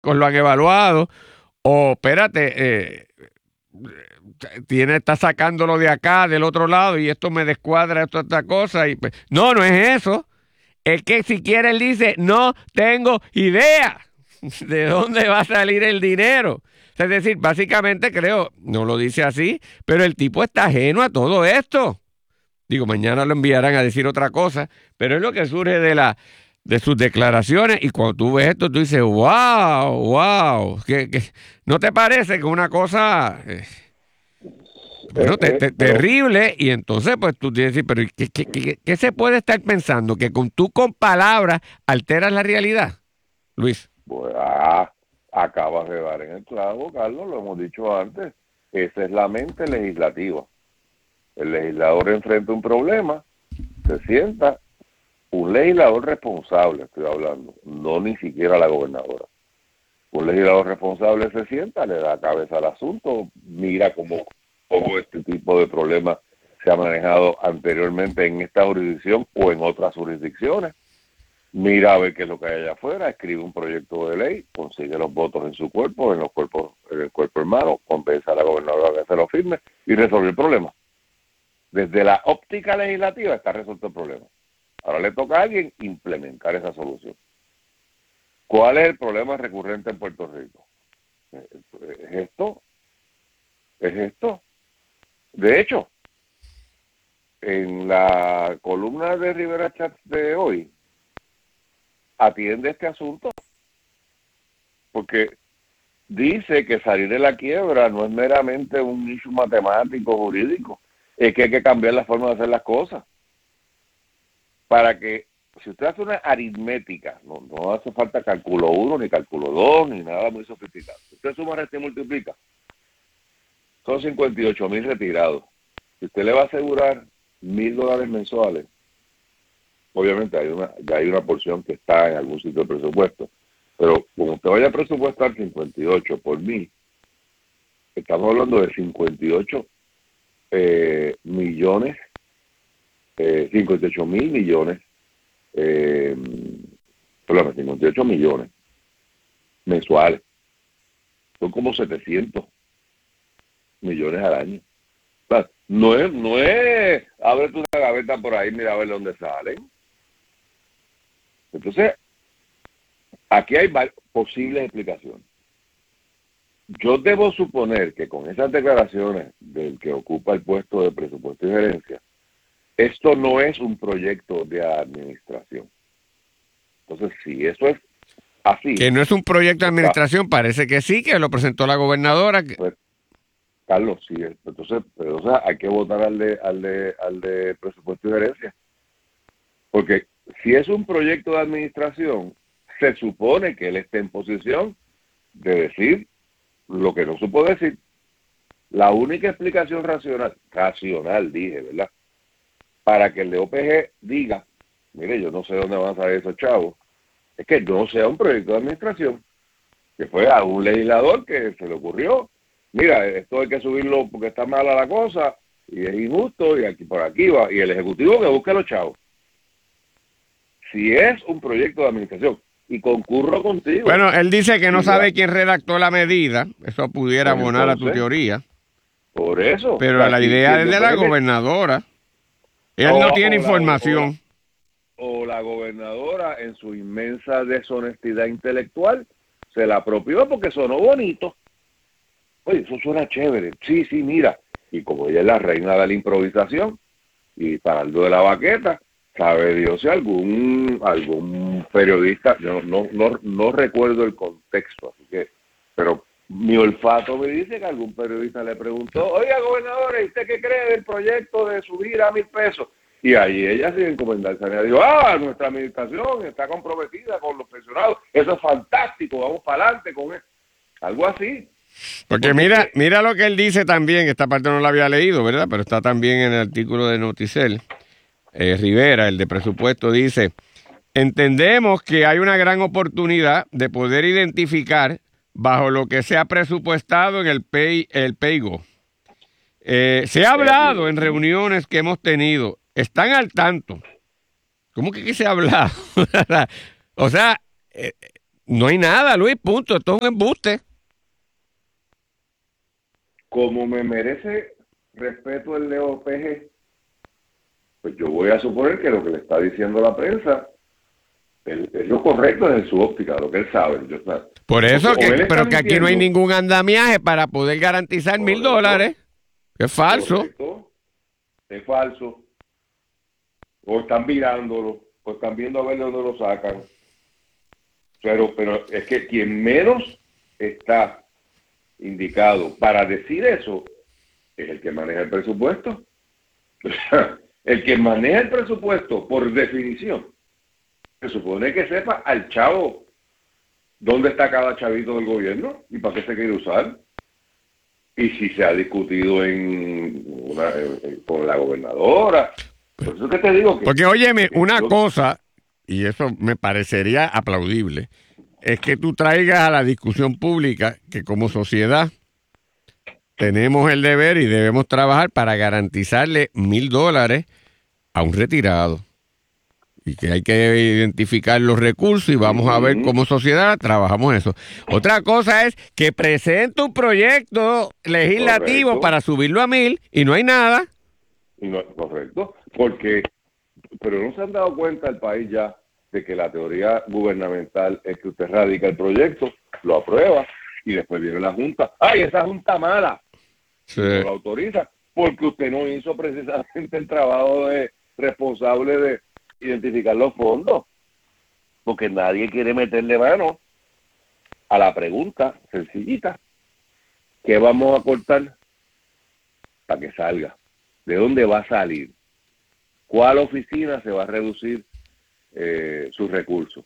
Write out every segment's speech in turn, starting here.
lo han evaluado, o espérate, está sacándolo de acá, del otro lado, y esto me descuadra, esto, esta cosa. Y, pues, no es eso. Es que si quiere él dice, no tengo idea de dónde va a salir el dinero. Es decir, básicamente creo, no lo dice así, pero el tipo está ajeno a todo esto. Digo, mañana lo enviarán a decir otra cosa, pero es lo que surge de sus declaraciones, y cuando tú ves esto, tú dices, wow, ¿no te parece que una cosa, bueno, terrible? Y entonces, pues tú tienes que decir, pero ¿qué se puede estar pensando? ¿Que con palabras alteras la realidad, Luis? Pues, acabas de dar en el clavo, Carlos, lo hemos dicho antes. Esa es la mente legislativa. El legislador enfrenta un problema, se sienta, un legislador responsable, estoy hablando, no ni siquiera la gobernadora. Un legislador responsable se sienta, le da cabeza al asunto, mira cómo este tipo de problemas se ha manejado anteriormente en esta jurisdicción o en otras jurisdicciones. Mira a ver qué es lo que hay allá afuera, escribe un proyecto de ley, consigue los votos en su cuerpo, en el cuerpo hermano, convence a la gobernadora que se lo firme y resolve el problema. Desde la óptica legislativa está resuelto el problema. Ahora le toca a alguien implementar esa solución. ¿Cuál es el problema recurrente en Puerto Rico? ¿Es esto? ¿Es esto? De hecho, en la columna de Rivera Chats de hoy, atiende este asunto, porque dice que salir de la quiebra no es meramente un issue matemático, jurídico, es que hay que cambiar la forma de hacer las cosas. Para que, si usted hace una aritmética, no hace falta cálculo 1, ni cálculo 2, ni nada muy sofisticado. Usted suma, resta y multiplica. Son 58,000 retirados. Si usted le va a asegurar $1,000 mensuales, obviamente ya hay una porción que está en algún sitio de presupuesto, pero como usted vaya a presupuestar 58 por 1,000, estamos hablando de 58 millones, 58,000 millones, perdón, 58 millones mensuales. Son como 700 millones al año. O sea, no es ábrete una gaveta por ahí, mira a ver dónde salen. Entonces, aquí hay posibles explicaciones. Yo debo suponer que con esas declaraciones del que ocupa el puesto de presupuesto y gerencia, esto no es un proyecto de administración. Entonces, si eso es así... Que no es un proyecto de administración, parece que sí, que lo presentó la gobernadora. Pues, Carlos, sí, entonces hay que votar al de presupuesto y gerencia. Porque si es un proyecto de administración, se supone que él esté en posición de decir lo que no supo decir. La única explicación racional dije, ¿verdad? Para que el de OPG diga, mire, yo no sé dónde van a salir esos chavos, es que no sea un proyecto de administración, que fue a un legislador que se le ocurrió, mira, esto hay que subirlo porque está mala la cosa, y es injusto, y aquí por aquí va, y el ejecutivo que busque los chavos. Si es un proyecto de administración, y concurro contigo. Bueno, él dice que no sabe quién redactó la medida, eso pudiera abonar a tu teoría. Por eso. Pero la idea es de la gobernadora. Él no tiene información. O la gobernadora, en su inmensa deshonestidad intelectual, se la apropió porque sonó bonito. Oye, eso suena chévere. Sí, mira. Y como ella es la reina de la improvisación, y para algo de la baqueta, sabe Dios si algún periodista, yo no recuerdo el contexto, así que, pero mi olfato me dice que algún periodista le preguntó, oiga, gobernadora, ¿y usted qué cree del proyecto de subir a 1,000 pesos? Y ahí ella, sin encomendarse a nadie, dijo, nuestra administración está comprometida con los pensionados, eso es fantástico, vamos para adelante con eso. Algo así. Porque mira lo que él dice también, esta parte no la había leído, ¿verdad? Pero está también en el artículo de Noticel. Rivera, el de presupuesto, dice, entendemos que hay una gran oportunidad de poder identificar bajo lo que se ha presupuestado en el PAYGO. Se ha hablado en reuniones que hemos tenido, están al tanto. ¿Cómo que se ha hablado? O sea, No hay nada, Luis, punto. Esto es un embuste. Como me merece respeto el Leo PG, pues yo voy a suponer que lo que le está diciendo la prensa es lo correcto desde su óptica, lo que él sabe. Por eso, pero que aquí no hay mintiendo, ningún andamiaje para poder garantizar $1,000. Es falso. Correcto, es falso. O están mirándolo, o están viendo a ver de dónde lo sacan. Pero es que quien menos está indicado para decir eso es el que maneja el presupuesto. El que maneja el presupuesto, por definición, se supone que sepa al chavo dónde está cada chavito del gobierno y para qué se quiere usar. Y si se ha discutido con la gobernadora. Por eso que te digo que... Porque, óyeme, una cosa, y eso me parecería aplaudible, es que tú traigas a la discusión pública que como sociedad tenemos el deber y debemos trabajar para garantizarle $1,000 a un retirado. Y que hay que identificar los recursos y vamos a ver cómo sociedad trabajamos eso. Otra cosa es que presente un proyecto legislativo Correcto. para subirlo a 1,000 y no hay nada. Y no es correcto, pero no se han dado cuenta el país ya de que la teoría gubernamental es que usted radica el proyecto, lo aprueba y después viene la Junta. ¡Ay, esa Junta mala! Sí. No lo autoriza porque usted no hizo precisamente el trabajo responsable de identificar los fondos, porque nadie quiere meterle mano a la pregunta sencillita: ¿qué vamos a cortar para que salga? ¿De dónde va a salir? ¿Cuál oficina se va a reducir sus recursos?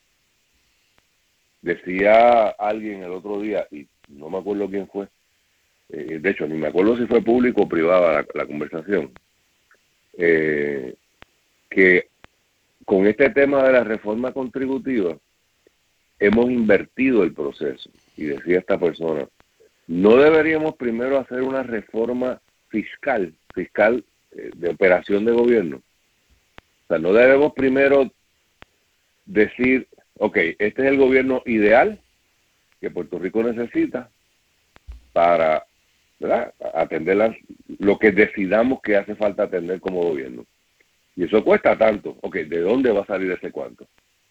Decía alguien el otro día, y no me acuerdo quién fue, de hecho ni me acuerdo si fue público o privada la conversación, que con este tema de la reforma contributiva hemos invertido el proceso. Y decía esta persona, ¿no deberíamos primero hacer una reforma fiscal de operación de gobierno? O sea, no debemos primero decir, ok, este es el gobierno ideal que Puerto Rico necesita para, ¿verdad?, atender lo que decidamos que hace falta atender como gobierno. Y eso cuesta tanto. Ok, ¿de dónde va a salir ese cuánto?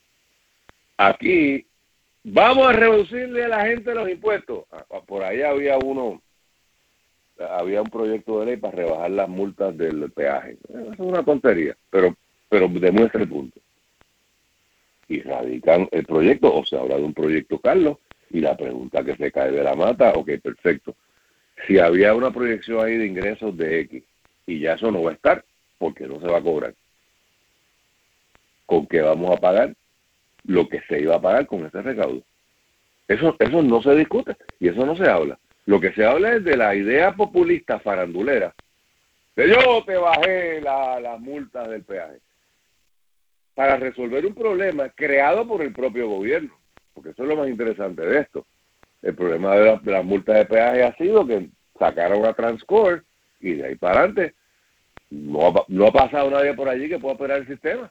Aquí vamos a reducirle a la gente los impuestos. Por ahí había un proyecto de ley para rebajar las multas del peaje. Eso es una tontería, pero demuestra el punto. Y radican el proyecto, o se habla de un proyecto, Carlos, y la pregunta que se cae de la mata, ok, perfecto. Si había una proyección ahí de ingresos de X, y ya eso no va a estar, porque no se va a cobrar. ¿Con qué vamos a pagar lo que se iba a pagar con ese recaudo? Eso no se discute y eso no se habla. Lo que se habla es de la idea populista farandulera de yo te bajé las multas del peaje para resolver un problema creado por el propio gobierno, porque eso es lo más interesante de esto. El problema de las multas de peaje ha sido que sacaron a Transcore y de ahí para adelante no ha pasado nadie por allí que pueda operar el sistema.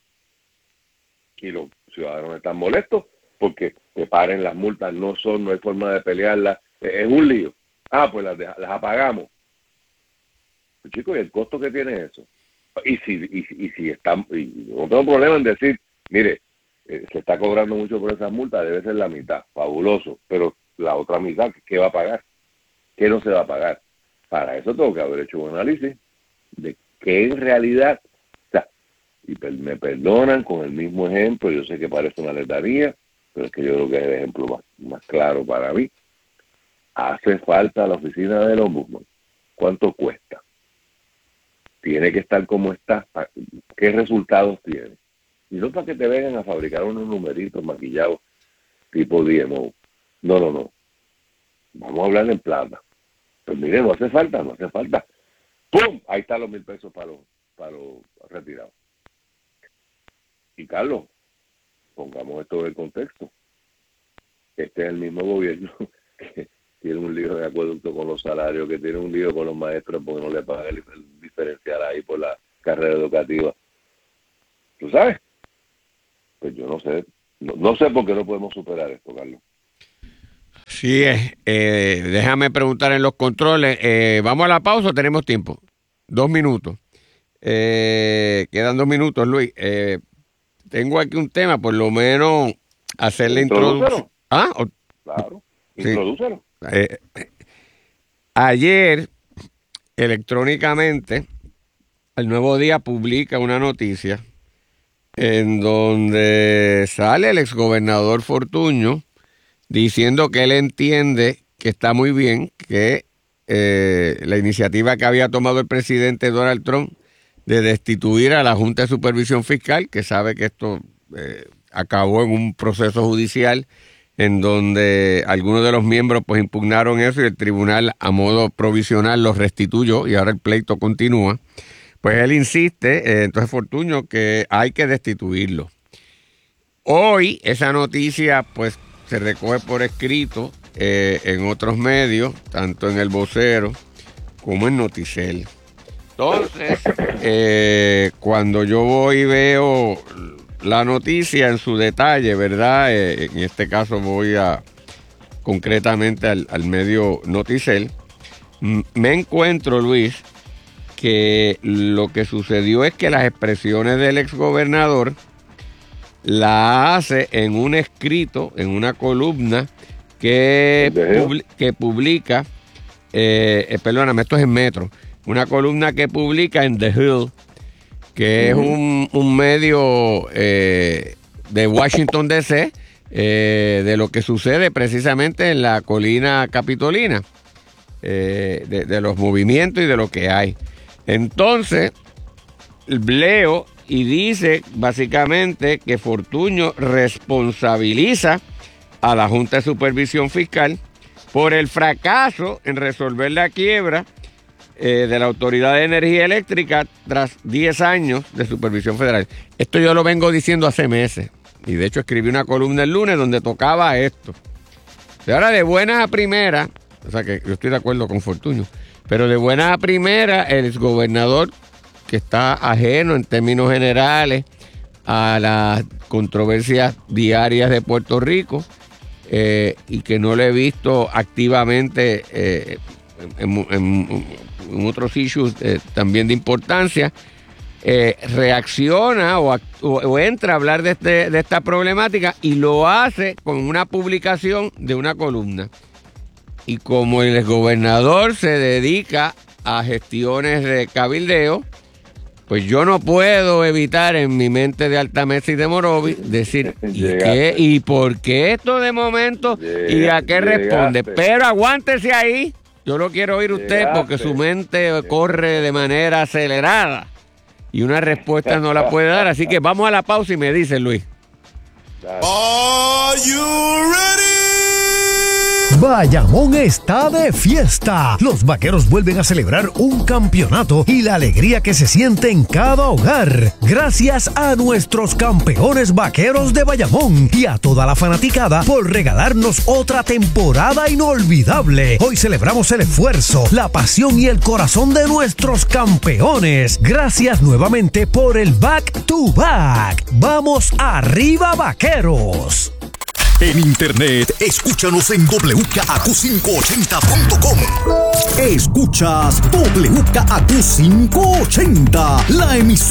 Y los ciudadanos están molestos porque que paren las multas, no hay forma de pelearlas, es un lío. Pues las apagamos. Pues, chicos, ¿y el costo que tiene eso? Y si están, y no tengo problema en decir, mire, se está cobrando mucho por esas multas, debe ser la mitad, fabuloso, pero la otra mitad, ¿qué va a pagar? ¿Qué no se va a pagar? Para eso tengo que haber hecho un análisis de qué en realidad, o sea, y me perdonan con el mismo ejemplo, yo sé que parece una letanía, pero es que yo creo que es el ejemplo más claro para mí. Hace falta la oficina del ombudsman. ¿Cuánto cuesta? Tiene que estar como está. ¿Qué resultados tiene? Y no para que te vengan a fabricar unos numeritos maquillados tipo DMO. No. Vamos a hablar en plata. Pues mire, no hace falta. ¡Pum! Ahí están los $1,000 para los retirados. Y Carlos, pongamos esto en el contexto. Este es el mismo gobierno que tiene un lío de acueducto con los salarios, que tiene un lío con los maestros porque no le pagan el diferencial ahí por la carrera educativa. ¿Tú sabes? Pues yo no sé No sé por qué no podemos superar esto, Carlos. Sí, déjame preguntar en los controles. ¿Vamos a la pausa o tenemos tiempo? 2 minutos. Quedan 2 minutos, Luis. Tengo aquí un tema, por lo menos hacer la introducción. Claro, sí. Introdúcelo. Ayer, electrónicamente, El Nuevo Día publica una noticia en donde sale el exgobernador Fortuño diciendo que él entiende que está muy bien que la iniciativa que había tomado el presidente Donald Trump de destituir a la Junta de Supervisión Fiscal, que sabe que esto acabó en un proceso judicial en donde algunos de los miembros pues impugnaron eso y el tribunal a modo provisional los restituyó y ahora el pleito continúa. Pues él insiste, entonces Fortuño, que hay que destituirlo. Hoy esa noticia pues se recoge por escrito en otros medios, tanto en El Vocero como en Noticel. Entonces, cuando yo voy y veo la noticia en su detalle, ¿verdad? En este caso voy concretamente al medio Noticel, me encuentro, Luis, que lo que sucedió es que las expresiones del exgobernador la hace en un escrito, en una columna que publica, perdóname, esto es en Metro, una columna que publica en The Hill, que es un medio de Washington D.C., de lo que sucede precisamente en la colina capitolina, de los movimientos y de lo que hay. Entonces, leo y dice básicamente que Fortuño responsabiliza a la Junta de Supervisión Fiscal por el fracaso en resolver la quiebra de la Autoridad de Energía Eléctrica tras 10 años de supervisión federal. Esto yo lo vengo diciendo hace meses y de hecho escribí una columna el lunes donde tocaba esto. Y ahora de buenas a primeras, o sea que yo estoy de acuerdo con Fortuño, pero de buenas a primeras el exgobernador, que está ajeno en términos generales a las controversias diarias de Puerto Rico y que no lo he visto activamente en otros issues también de importancia, reacciona o entra a hablar de esta problemática y lo hace con una publicación de una columna. Y como el exgobernador se dedica a gestiones de cabildeo, pues yo no puedo evitar en mi mente de Altamesa y de Morovi decir, ¿y por qué esto de momento? ¿Y a qué responde? Pero aguántese ahí, yo lo quiero oír usted porque su mente corre de manera acelerada y una respuesta no la puede dar. Así que vamos a la pausa y me dice Luis. Are you ready? Bayamón está de fiesta. Los Vaqueros vuelven a celebrar un campeonato y la alegría que se siente en cada hogar. Gracias a nuestros campeones Vaqueros de Bayamón y a toda la fanaticada por regalarnos otra temporada inolvidable. Hoy celebramos el esfuerzo, la pasión y el corazón de nuestros campeones. Gracias nuevamente por el back to back. Vamos arriba, Vaqueros. En internet, escúchanos en WKAQ580.com. Escuchas WKAQ580, la emisora